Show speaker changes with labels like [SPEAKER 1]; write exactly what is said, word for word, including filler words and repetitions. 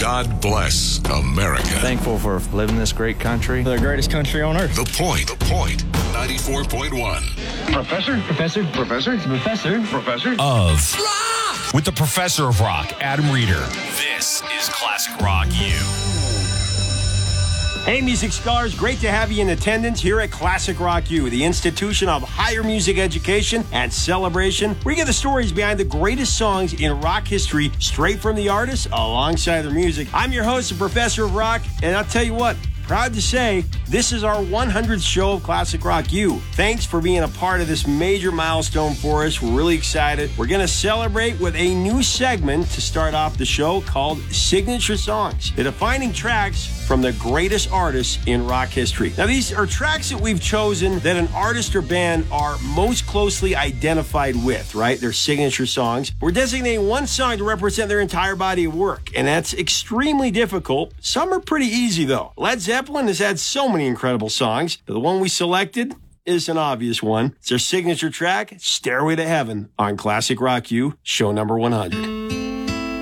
[SPEAKER 1] God bless America.
[SPEAKER 2] Thankful for living in this great country.
[SPEAKER 3] The greatest country on earth.
[SPEAKER 1] The Point. The Point. ninety-four point one.
[SPEAKER 3] Professor? Professor? Professor? Professor? Professor?
[SPEAKER 4] Of rock! With the Professor of Rock, Adam Reeder. This is Classic Rock U.
[SPEAKER 5] Hey, music scholars, great to have you in attendance here at Classic Rock U, the institution of higher music education and celebration. We get the stories behind the greatest songs in rock history straight from the artists alongside their music. I'm your host, the Professor of Rock, and I'll tell you what, proud to say, this is our one hundredth show of Classic Rock U. Thanks for being a part of this major milestone for us. We're really excited. We're going to celebrate with a new segment to start off the show called Signature Songs, the defining tracks from the greatest artists in rock history. Now, these are tracks that we've chosen that an artist or band are most closely identified with, right? Their signature songs. We're designating one song to represent their entire body of work, and that's extremely difficult. Some are pretty easy, though. Led Zeppelin has had so many incredible songs. The one we selected is an obvious one. It's their signature track, Stairway to Heaven, on Classic Rock U, show number one hundred.